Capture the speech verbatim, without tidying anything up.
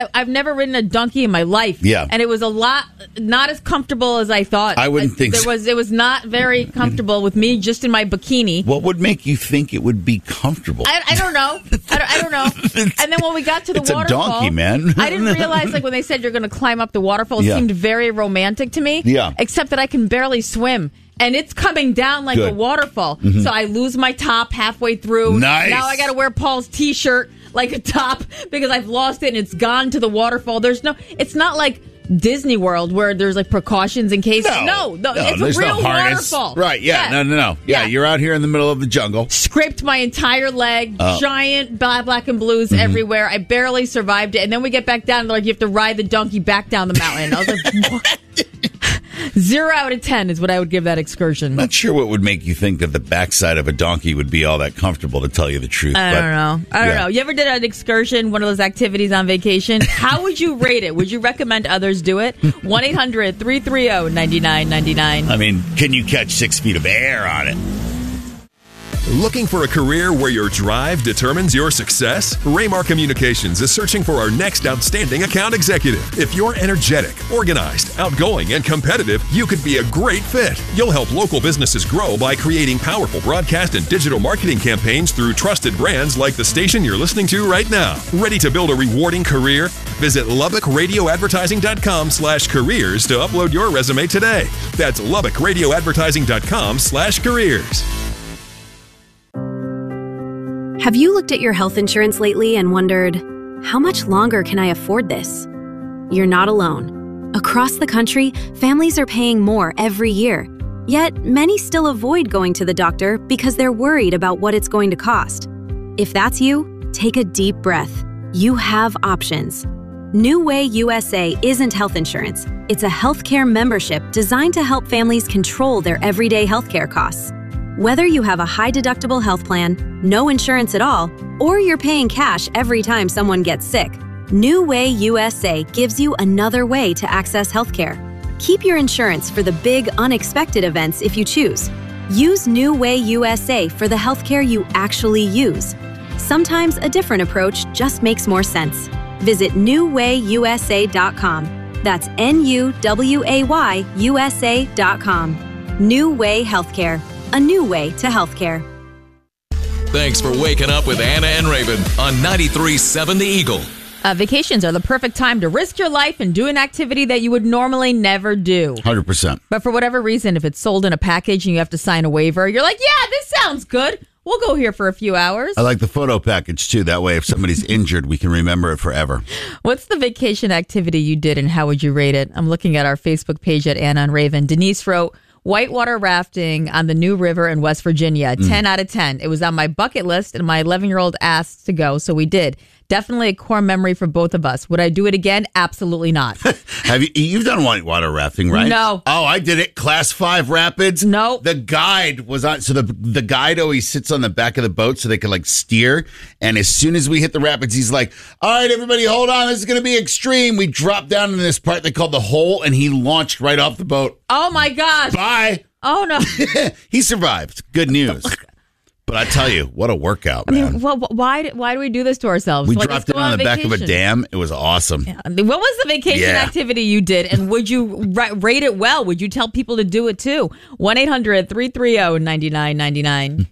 I've never ridden a donkey in my life. Yeah. And it was a lot, not as comfortable as I thought. I wouldn't think there so. was. It was not very comfortable with me just in my bikini. What would make you think it would be comfortable? I, I don't know. I don't, I don't know. And then when we got to the it's waterfall, a donkey, man. I didn't realize, like, when they said you're going to climb up the waterfall, it Yeah. seemed very romantic to me. Yeah. Except that I can barely swim. And it's coming down like Good. a waterfall. Mm-hmm. So I lose my top halfway through. Nice. Now I got to wear Paul's T-shirt like a top because I've lost it and it's gone to the waterfall. There's no, it's not like Disney World where there's like precautions in case. No, no, no, no it's there's a real no harness. waterfall. Right, yeah, Yeah. no, no, no. Yeah, Yeah. you're out here in the middle of the jungle. Scraped my entire leg, Oh. giant black, black and blues Mm-hmm. everywhere. I barely survived it. And then we get back down and they're like, you have to ride the donkey back down the mountain. I was like, what? Zero out of ten is what I would give that excursion. Not sure what would make you think that the backside of a donkey would be all that comfortable, to tell you the truth. I but, don't know. I don't yeah. know. You ever did an excursion, one of those activities on vacation? How would you rate it? Would you recommend others do it? one eight hundred three three zero nine nine nine nine. I mean, can you catch six feet of air on it? Looking for a career where your drive determines your success? Raymar Communications is searching for our next outstanding account executive. If you're energetic, organized, outgoing, and competitive, you could be a great fit. You'll help local businesses grow by creating powerful broadcast and digital marketing campaigns through trusted brands like the station you're listening to right now. Ready to build a rewarding career? Visit Lubbock Radio Advertising dot com slash careers to upload your resume today. That's Lubbock Radio Advertising dot com slash careers. Have you looked at your health insurance lately and wondered, how much longer can I afford this? You're not alone. Across the country, families are paying more every year. Yet, many still avoid going to the doctor because they're worried about what it's going to cost. If that's you, take a deep breath. You have options. New Way U S A isn't health insurance. It's a healthcare membership designed to help families control their everyday healthcare costs. Whether you have a high-deductible health plan, no insurance at all, or you're paying cash every time someone gets sick, New Way U S A gives you another way to access healthcare. Keep your insurance for the big, unexpected events if you choose. Use New Way U S A for the healthcare you actually use. Sometimes a different approach just makes more sense. Visit new way u s a dot com. That's N U W A Y U S A dot com. New Way Healthcare. A new way to healthcare. Thanks for waking up with Anna and Raven on ninety-three point seven The Eagle. Uh, vacations are the perfect time to risk your life and do an activity that you would normally never do. one hundred percent. But for whatever reason, if it's sold in a package and you have to sign a waiver, you're like, yeah, this sounds good. We'll go here for a few hours. I like the photo package, too. That way, if somebody's injured, we can remember it forever. What's the vacation activity you did and how would you rate it? I'm looking at our Facebook page at Anna and Raven. Denise wrote, whitewater rafting on the New River in West Virginia. ten out of ten. It was on my bucket list, and my eleven-year-old asked to go, so we did. Definitely a core memory for both of us. Would I do it again? Absolutely not. Have you? You've done whitewater rafting, right? No. Oh, I did it. Class five rapids. No. The guide was on. So the the guide always sits on the back of the boat so they can like steer. And as soon as we hit the rapids, he's like, "All right, everybody, hold on. This is going to be extreme." We dropped down in this part they called the hole, and he launched right off the boat. Oh, my gosh. Bye. Oh, no. He survived. Good news. But I tell you, what a workout, I man. mean, well, why, why do we do this to ourselves? We Like, dropped let's go in on the back of a vacation. dam. It was awesome. I mean, what was the vacation Yeah. activity you did, and would you ra- rate it well? Would you tell people to do it too? one eight hundred three three zero nine nine nine nine.